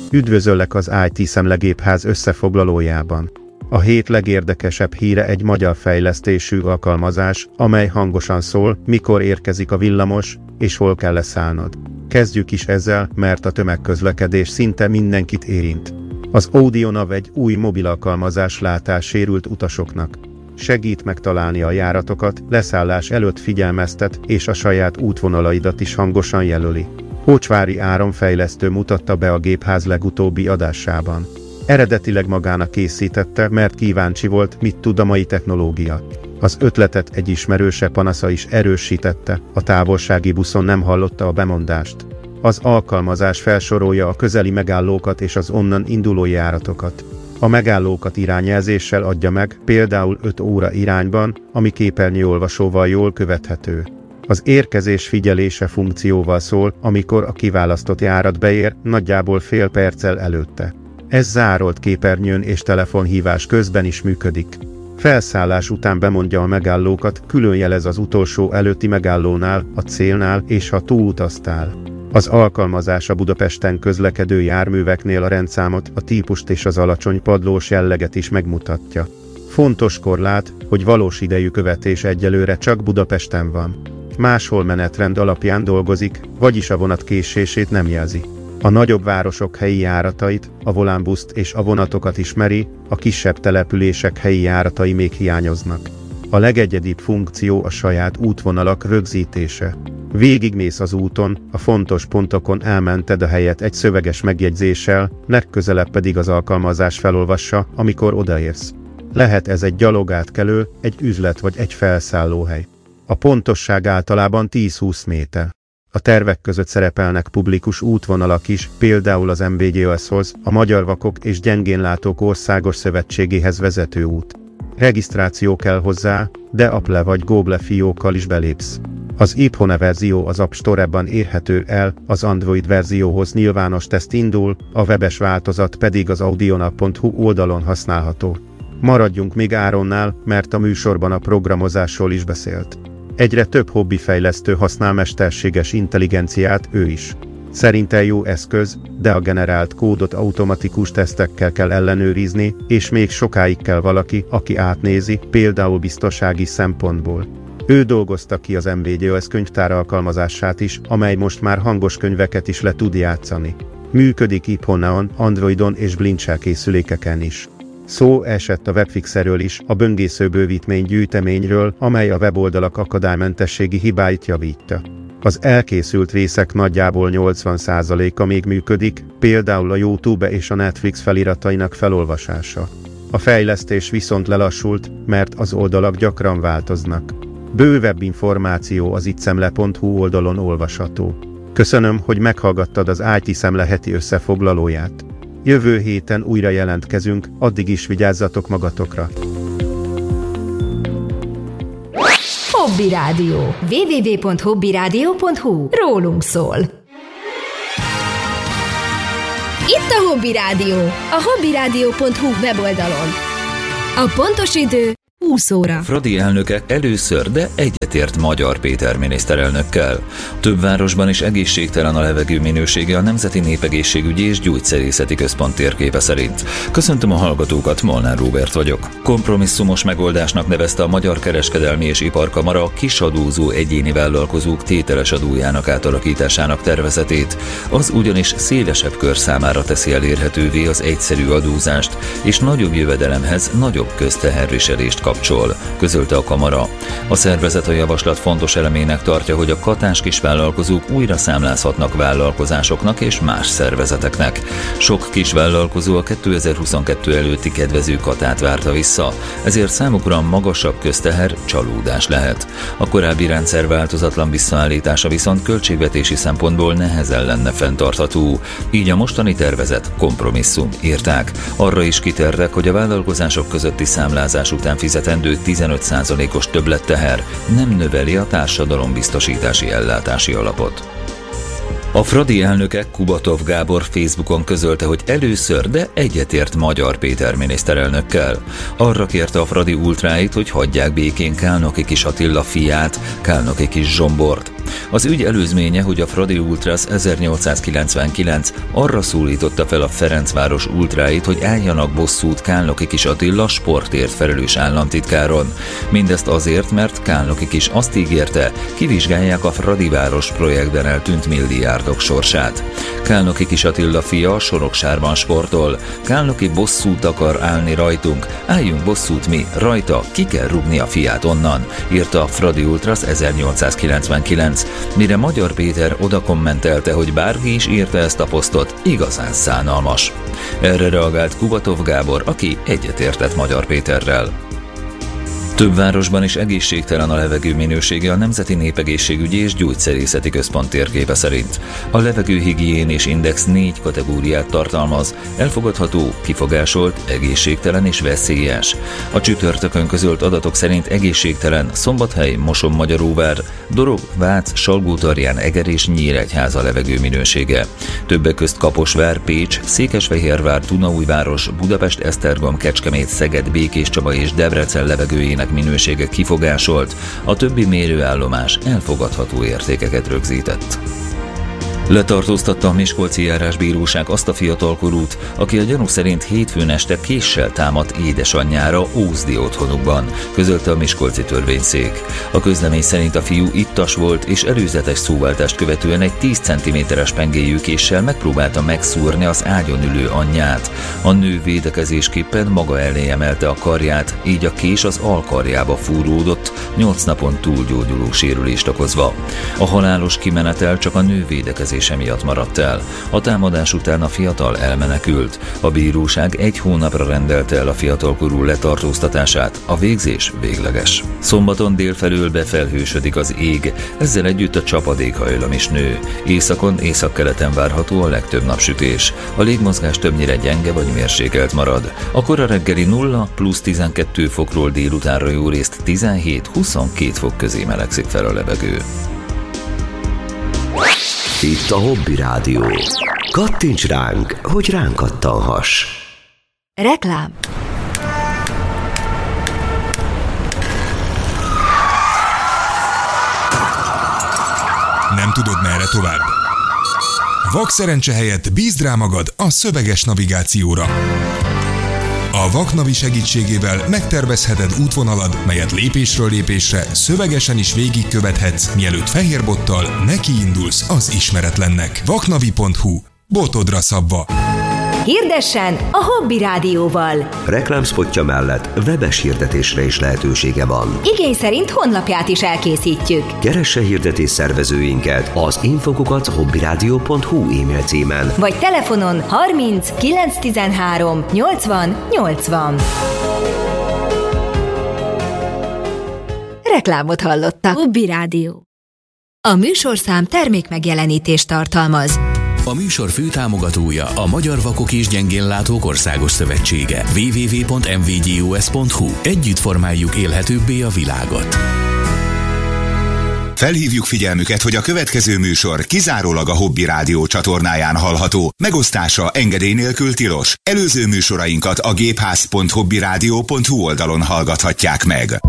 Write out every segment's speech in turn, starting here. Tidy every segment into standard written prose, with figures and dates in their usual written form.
Üdvözöllek az IT Szemlegépház összefoglalójában. A hét legérdekesebb híre egy magyar fejlesztésű alkalmazás, amely hangosan szól, mikor érkezik a villamos, és hol kell leszállnod. Kezdjük is ezzel, mert a tömegközlekedés szinte mindenkit érint. Az AudioNav egy új mobil alkalmazás látássérült utasoknak. Segít megtalálni a járatokat, leszállás előtt figyelmeztet, és a saját útvonalaidat is hangosan jelöli. Hócsvári Áron fejlesztő mutatta be a gépház legutóbbi adásában. Eredetileg magának készítette, mert kíváncsi volt, mit tud a mai technológia. Az ötletet egy ismerőse panasza is erősítette, a távolsági buszon nem hallotta a bemondást. Az alkalmazás felsorolja a közeli megállókat és az onnan induló járatokat. A megállókat irányjelzéssel adja meg, például 5 óra irányban, ami képernyőolvasóval jól követhető. Az érkezés figyelése funkcióval szól, amikor a kiválasztott járat beér, nagyjából fél perccel előtte. Ez zárolt képernyőn és telefonhívás közben is működik. Felszállás után bemondja a megállókat, külön jelez az utolsó előtti megállónál, a célnál és ha túlutaztál. Az alkalmazás a Budapesten közlekedő járműveknél a rendszámot, a típust és az alacsony padlós jelleget is megmutatja. Fontos korlát, hogy valós idejű követés egyelőre csak Budapesten van. Máshol menetrend alapján dolgozik, vagyis a vonat késését nem jelzi. A nagyobb városok helyi járatait, a volánbuszt és a vonatokat ismeri, a kisebb települések helyi járatai még hiányoznak. A legegyedibb funkció a saját útvonalak rögzítése. Végigmész az úton, a fontos pontokon elmented a helyet egy szöveges megjegyzéssel, legközelebb pedig az alkalmazás felolvassa, amikor odaérsz. Lehet ez egy gyalogátkelő, egy üzlet vagy egy felszállóhely. A pontosság általában 10-20 méter. A tervek között szerepelnek publikus útvonalak is, például az MVGOS-hoz, a Magyar Vakok és Gyengénlátók Országos Szövetségéhez vezető út. Regisztráció kell hozzá, de Apple vagy Google fiókkal is belépsz. Az iPhone verzió az App Store-ban érhető el, az Android verzióhoz nyilvános teszt indul, a webes változat pedig az audionav.hu oldalon használható. Maradjunk még Áronnál, mert a műsorban a programozásról is beszélt. Egyre több hobbifejlesztő használ mesterséges intelligenciát, ő is. Szerinte jó eszköz, de a generált kódot automatikus tesztekkel kell ellenőrizni, és még sokáig kell valaki, aki átnézi, például biztonsági szempontból. Ő dolgozta ki az MVGOS könyvtár alkalmazását is, amely most már hangos könyveket is le tud játszani. Működik iPhone-on, Androidon és Blincsel készülékeken is. Szó esett a webfixerről is, a böngésző bővítmény gyűjteményről, amely a weboldalak akadálymentességi hibáit javítja. Az elkészült részek nagyjából 80%-a még működik, például a YouTube és a Netflix feliratainak felolvasása. A fejlesztés viszont lelassult, mert az oldalak gyakran változnak. Bővebb információ az ittszemle.hu oldalon olvasható. Köszönöm, hogy meghallgattad az IT Szemle heti összefoglalóját. Jövő héten újra jelentkezünk, addig is vigyázzatok magatokra. Hobby Rádió. www.hobbyradio.hu. Rólunk szól. Itt a Hobby Rádió, a hobbyradio.hu weboldalon. A pontos idő 20 óra. Fradi elnöke először, de egyetért Magyar Péter miniszterelnökkel. Több városban is egészségtelen a levegő minősége a Nemzeti Népegészségügyi és Gyógyszerészeti Központ térképe szerint. Köszöntöm a hallgatókat, Molnár Róbert vagyok. Kompromisszumos megoldásnak nevezte a Magyar Kereskedelmi és Iparkamara a kisadózó egyéni vállalkozók tételes adójának átalakításának tervezetét. Az ugyanis szélesebb kör számára teszi elérhetővé az egyszerű adózást, és nagyobb jövedelemhez nagyobb közteherviselést kapcsol, közölte a kamara. A szervezet a javaslat fontos elemének tartja, hogy a katás kisvállalkozók újra számlázhatnak vállalkozásoknak és más szervezeteknek. Sok kisvállalkozó a 2022 előtti kedvező katát várta vissza, ezért számukra magasabb közteher csalódás lehet. A korábbi rendszer változatlan visszaállítása viszont költségvetési szempontból nehezen lenne fenntartható. Így a mostani tervezet kompromisszum, írták. Arra is kitértek, hogy a vállalkozások közötti számlázás után fizetendő 15%-os többletteher nem növeli a társadalombiztosítási ellátási alapot. A Fradi elnöke Kubatov Gábor Facebookon közölte, hogy először, de egyetért Magyar Péter miniszterelnökkel. Arra kérte a Fradi ultráit, hogy hagyják békén Kálnoki Kis Attila fiát, Kálnoki Kis Zsombort. Az ügy előzménye, hogy a Fradi Ultras 1899 arra szólította fel a Ferencváros ultráit, hogy álljanak bosszút Kálnoky Kis Attila sportért felelős államtitkáron. Mindezt azért, mert Kálnoky Kis azt ígérte, kivizsgálják a Fradiváros projektben eltűnt milliárdok sorsát. Kálnoky Kis Attila fia Soroksárban sportol. Kálnoky bosszút akar állni rajtunk, álljunk bosszút mi, rajta, ki kell rúgni a fiát onnan, írta a Fradi Ultras 1899, mire Magyar Péter oda kommentelte, hogy bárki is írta ezt a posztot, igazán szánalmas. Erre reagált Kubatov Gábor, aki egyetértett Magyar Péterrel. Több városban is egészségtelen a levegő minősége a Nemzeti Népegészségügyi és Gyógyszerészeti Központ térképe szerint. A levegőhigiénés index 4 kategóriát tartalmaz: elfogadható, kifogásolt, egészségtelen és veszélyes. A csütörtökön közölt adatok szerint egészségtelen Szombathely, Moson-Magyaróvár, Dorog, Vác, Salgótarján, Eger és Nyíregyháza levegő minősége. Többek közt Kaposvár, Pécs, Székesfehérvár, Dunaújváros, Budapest, Esztergom, Kecskemét, Szeged, Békéscsaba és Debrecen levegőjének minősége kifogásolt, a többi mérőállomás elfogadható értékeket rögzített. Letartóztatta a Miskolci Járásbíróság azt a fiatalkorút, aki a gyanú szerint hétfőn este késsel támadt édesanyjára ózdi otthonukban, közölte a miskolci törvényszék. A közlemény szerint a fiú ittas volt, és előzetes szóváltást követően egy 10 cm-es pengéjű késsel megpróbálta megszúrni az ágyon ülő anyját. A nő védekezésképpen maga elé emelte a karját, így a kés az alkarjába fúródott, 8 napon túlgyógyuló sérülést okozva. A halálos kimenetel csak a nő védekezése miatt maradt el. A támadás után a fiatal elmenekült. A bíróság 1 hónapra rendelte el a fiatalkorú letartóztatását, a végzés végleges. Szombaton délfelől befelhősödik az ég, ezzel együtt a csapadékhajlam is nő. Északon, északkeleten várható a legtöbb napsütés. A légmozgás többnyire gyenge vagy mérsékelt marad. A kora reggeli 0-12 fokról délutánra jórészt 17-22 fok közé melegszik fel a levegő. Itt a Hobby Rádió. Kattints ránk, hogy ránk kattanhass. Reklám. Nem tudod, merre tovább? Vakszerencse helyett bízd rá magad a szöveges navigációra. A Vaknavi segítségével megtervezheted útvonalad, melyet lépésről lépésre szövegesen is végigkövethetsz, mielőtt fehérbottal nekiindulsz az ismeretlennek. Vaknavi.hu. Botodra szabva. Hirdessen a Hobby Rádióval. Reklámspotja mellett webes hirdetésre is lehetősége van. Igény szerint honlapját is elkészítjük. Keresse hirdetés szervezőinket az info@hobbyradio.hu e-mail címen. Vagy telefonon 30 913 80 80. Reklámot hallottak. Hobby Rádió. A műsorszám termékmegjelenítést tartalmaz. A műsor főtámogatója a Magyar Vakok és Gyengénlátók Országos Szövetsége. www.mvgus.hu. Együtt formáljuk élhetőbbé a világot. Felhívjuk figyelmüket, hogy a következő műsor kizárólag a Hobby Rádió csatornáján hallható. Megosztása engedély nélkül tilos. Előző műsorainkat a gépház.hobbyradio.hu oldalon hallgathatják meg.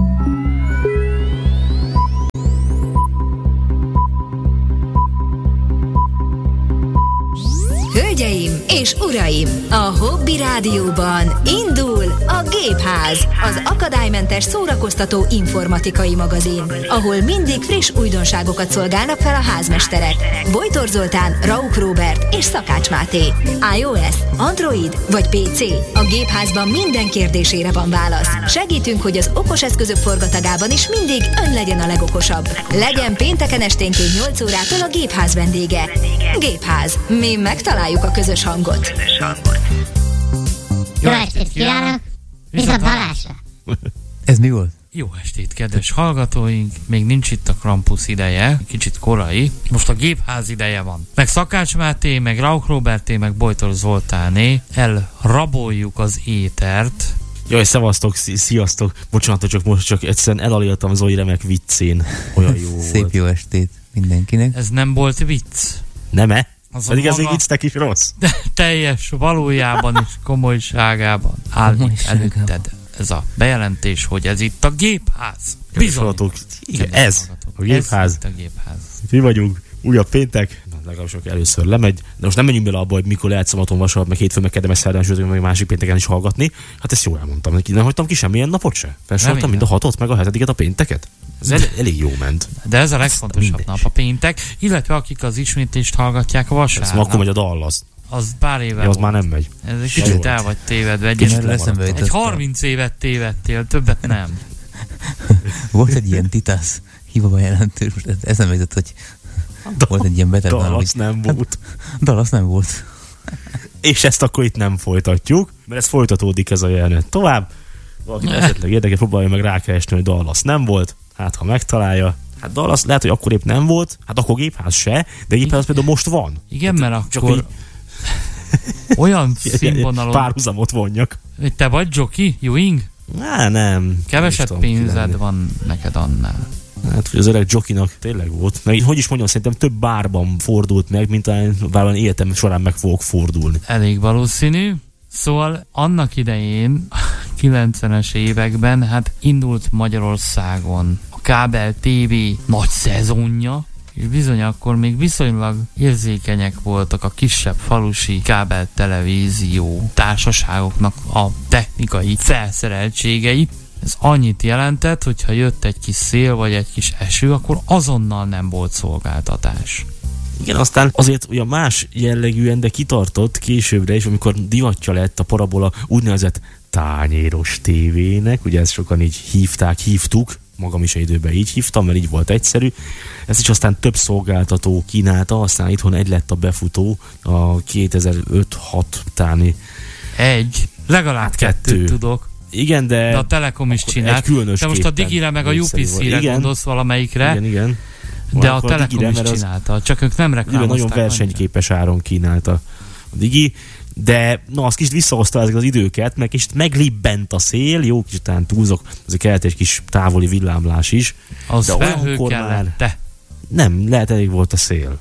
Hölgyeim és uraim, a Hobby Rádióban indul a Gépház, az akadálymentes szórakoztató informatikai magazin, ahol mindig friss újdonságokat szolgálnak fel a házmesterek. Bojtor Zoltán, Rauk Róbert és Szakács Máté. iOS, Android vagy PC? A Gépházban minden kérdésére van válasz. Segítünk, hogy az okos eszközök forgatagában is mindig ön legyen a legokosabb. Legyen pénteken esténként 8 órától a Gépház vendége. Gépház. Mi megtaláljuk a közös hangot. Jó estét kívánok! Viszont hallásra! Ez mi volt? Jó estét, kedves hallgatóink! Még nincs itt a Krampus ideje, kicsit korai. Most a Gépház ideje van. Meg Szakács Máté, meg Rauk Róberté, meg Bojtor Zoltáné. Elraboljuk az étert. Jaj, szevasztok, sziasztok! Bocsánat, csak egyszerűen elaléltam Zoli remek viccén. Olyan jó volt. Szép jó estét mindenkinek. Ez nem volt vicc. Nem-e? Pedig ez egy viccnek is rossz. De teljes valójában és komolyságában állít előtted ez a bejelentés, hogy ez itt a Gépház. Bizony. Igen, ez. A Gépház. A Gépház. Mi vagyunk, újabb péntek, legalább sok először lemegy, de most nem menjünk bele abba, hogy mikor lehet szombaton, vasárnap, meg hétfőn, meg kedden, szerdán, sőt, meg másik pénteken is hallgatni. Hát ezt jól elmondtam neki, nem hagytam ki semmilyen napot se. Felsoroltam mind a 6-ot, meg a 7-et, a pénteket. Ez elég jó ment. De ez a legfontosabb nap, a péntek, illetve akik az ismétlést hallgatják a vasárnap. Ez akkor megy a Dallas. Az pár éve az már nem megy. Ez egy kicsit el vagy tévedve. Egy 30 évet tévedtél, többet nem. Volt egy ilyen Titász hiba bejelentő, eszembe jutott, hogy volt egy ilyen beteg. Dallas nem volt. Dallas nem volt. És ezt akkor itt nem folytatjuk, mert ez folytatódik ez a jelenet tovább. Valaki esetleg érdekes, próbálja meg rákeresni, hogy Dallas nem volt. Hát ha megtalálja. Hát Dallas lehet, hogy akkor épp nem volt, hát akkor Gépház se, de Gépház például most van. Igen, mert akkor olyan színvonalon... Párhuzamot vonjak. Te vagy Jockey? Ewing? Nem. Keveset pénzed van neked annál. Hát, hogy az öreg Jockeynak tényleg volt. Meg hogy is mondjam, szerintem több bárban fordult meg, mint bárban életem során meg fogok fordulni. Elég valószínű. Szóval annak idején, 90-es években, hát indult Magyarországon a kábel TV nagy szezonja, és bizony akkor még viszonylag érzékenyek voltak a kisebb falusi kábel televízió társaságoknak a technikai felszereltségei. Ez annyit jelentett, hogy ha jött egy kis szél vagy egy kis eső, akkor azonnal nem volt szolgáltatás. Igen, aztán azért ugye más jellegűen, de kitartott későbbre is, amikor divatja lett a parabola úgynevezett tányéros tévének, ugye ezt sokan így hívtuk, magam is egy időben így hívtam, mert így volt egyszerű. Ezt is aztán több szolgáltató kínálta, aztán itthon egy lett a befutó a 2005-6 utáni. Legalább kettőt tudok. Igen, de a Telekom is csinált. Te most a Digire meg a UPC-re gondolsz valamelyikre. Igen. De a Telekom is csinálta, csak ők nem reklámozták. Nagyon versenyképes áron kínálta a Digi, de az kicsit visszahozta ezeket az időket, meg kicsit meglibbent a szél, jó, kicsit talán túlzok, azért kellett egy kis távoli villámlás is. Az de felhő kellett. Nem, lehet elég volt a szél.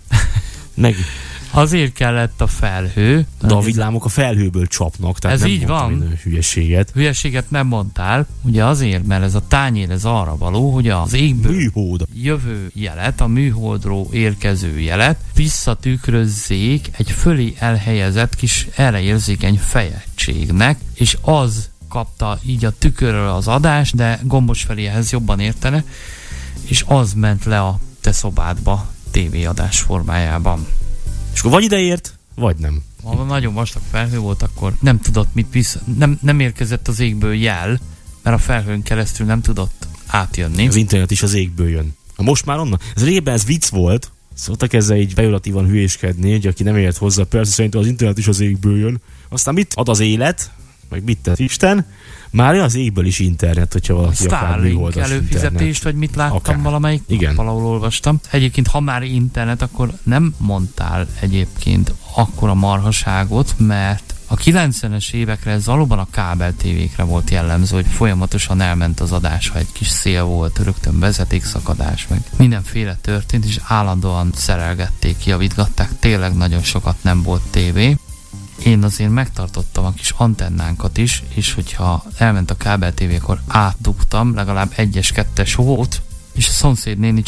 Azért kellett a felhő. De a villámok a felhőből csapnak, tehát ez nem így van. Hülyeséget. Hülyeséget nem mondtál, ugye azért, mert ez a tányér ez arra való, hogy az égből műhold jövő jelet, a műholdról érkező jelet visszatükrözzék egy fölé elhelyezett kis erre érzékeny fejegységnek, és az kapta így a tükörről az adást, de gombos felé ehhez jobban értene, és az ment le a te szobádba tévéadás formájában. És akkor vagy ideért, vagy nem. Ha nagyon vastag felhő volt, akkor nem tudott mit nem érkezett az égből jel, mert a felhőn keresztül nem tudott átjönni. Az internet is az égből jön. Most már onnan. Ez régebben ez vicc volt, szoktak ezzel így pejoratívan hülyéskedni, hogy aki nem ért hozzá, persze szerintem az internet is az égből jön. Aztán mit ad az élet, meg mit tett Isten? Már az égből is internet, hogyha valaki akár műholdas előfizetést, vagy mit láttam akár. Valamelyik, igen. Valahol olvastam. Egyébként, ha már internet, akkor nem mondtál egyébként akkora marhaságot, mert a 90-es évekre ez valóban a kábel tévékre volt jellemző, hogy folyamatosan elment az adás, ha egy kis szél volt, rögtön vezetékszakadás, meg mindenféle történt, és állandóan szerelgették, javítgatták, tényleg nagyon sokat nem volt tévé. Én azért megtartottam a kis antennánkat is, és hogyha elment a kábel tévé, akkor átdugtam, legalább 1-es, 2-es volt, és a szomszéd néni